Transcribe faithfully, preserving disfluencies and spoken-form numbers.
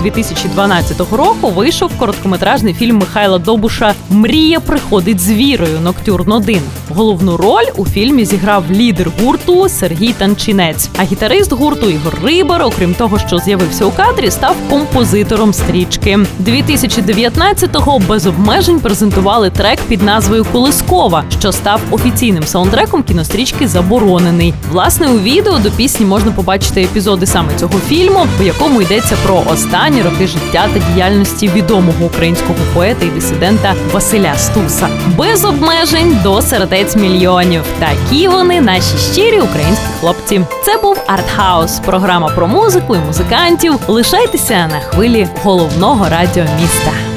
дві тисячі дванадцятого року вийшов короткометражний фільм Михайла Довбуша «Мрія приходить з вірою. Ноктюрн один». Головну роль у фільмі зіграв лідер гурту Сергій Танчинець, а гітарист гурту Ігор Рибар, окрім того, що з'явився у кадрі, став композитором стрічки. дві тисячі дев'ятнадцятого без обмежень презентували трек під назвою «Колискова», що став офіційним саундтреком кінострічки «Заборонений». Власне, у відео до пісні можна побачити епізоди саме цього фільму, у якому йдеться про останні роки життя та діяльності відомого українського поета і дисидента Василя Стуса. Без обмежень до сердець мільйонів. Такі вони, наші щирі українські хлопці. Це був Артхаус, програма про музику і музикантів. Лишайтеся на хвилі головного радіо міста.